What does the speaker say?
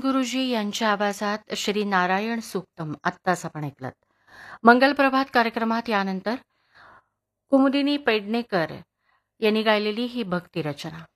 गुरुजी यांच्या आवाजात श्री नारायण सूक्तम आत्ताच आपण ऐकलं. मंगलप्रभात कार्यक्रमात यानंतर कुमुदिनी पेडणेकर यांनी गायलेली ही भक्ती रचना.